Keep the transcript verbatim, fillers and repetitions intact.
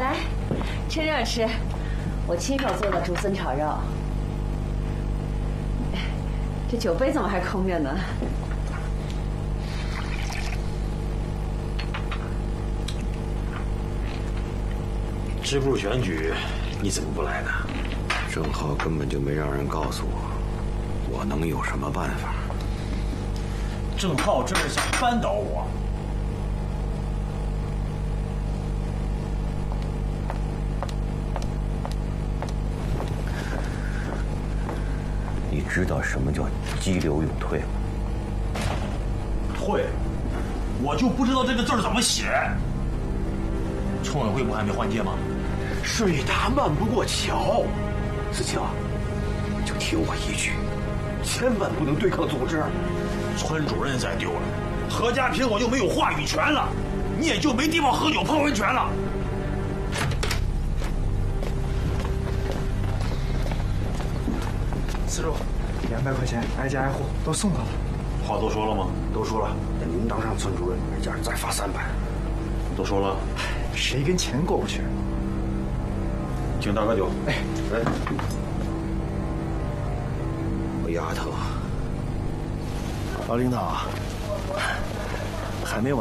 来，趁热吃，我亲手做的竹笋炒肉。这酒杯怎么还空着呢？ 支部选举，你怎么不来呢？ 郑浩根本就没让人告诉我，我能有什么办法？ 郑浩这是想扳倒我。 你知道什么叫激流勇退吗？ 退？我就不知道这个字怎么写。村委会不还没换届吗？ 水大漫不过桥，子清，就听我一句，千万不能对抗组织。 村主任再丢了，何家坪我就没有话语权了，你也就没地方喝酒泡温泉了。 四叔，两百块钱，挨家挨户都送到了。 话都说了吗？ 都说了，等您当上村主任，每家再发三百。 都说了。 谁跟钱过不去？ 请大哥酒。 哎， 哎，我丫头， 老领导，还没完。